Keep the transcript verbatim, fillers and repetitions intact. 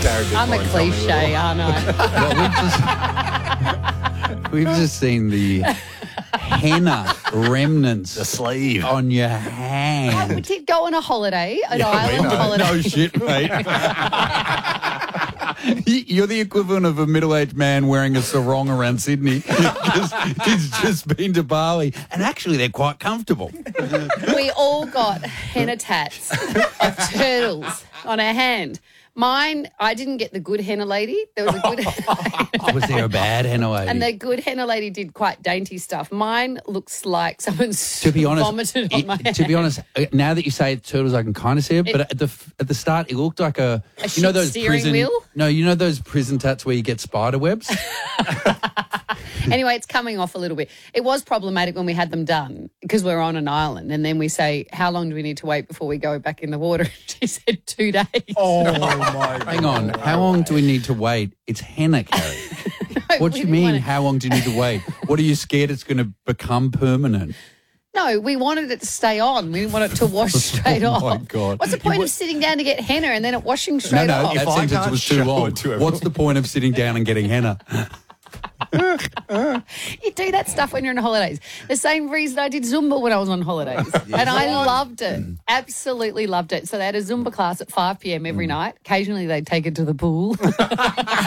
I'm a cliche, aren't I? Well, we've, just, we've just seen the henna remnants The sleeve. on your We hand. did go on a holiday, an Yeah, we island know. holiday. No shit, mate. You're the equivalent of a middle-aged man wearing a sarong around Sydney because he's just been to Bali. And actually, they're quite comfortable. We all got henna tats of turtles on our hand. Mine, I didn't get the good henna lady. There was a good Oh, was there a bad henna lady? and the good henna lady did quite dainty stuff. Mine looks like someone's to be honest, vomited on it- my hand. to be honest, uh, now that you say it's turtles, I can kind of see it. It- But at the f- at the start, it looked like a, A you know shit those steering prison wheel? no, you know those prison tats where you get spider webs. Anyway, it's coming off a little bit. It was problematic when we had them done because we're on an island and then we say, how long do we need to wait before we go back in the water? She said two days. Oh, my Hang on, how long do we need to wait? It's henna, Carrie. What do you we mean? wanna- How long do you need to wait? What are you scared it's going to become permanent? No, we wanted it to stay on. We didn't want it to wash straight Oh, off. my God. What's the point of sitting down to get henna and then it washing No, straight no, off? that If I sentence can't was too show long. it to everyone. What's the point of sitting down and getting henna? You do that stuff when you're on holidays. The same reason I did Zumba when I was on holidays. And I loved it. Absolutely loved it. So they had a Zumba class at five p.m. every night. Occasionally they'd take it to the pool.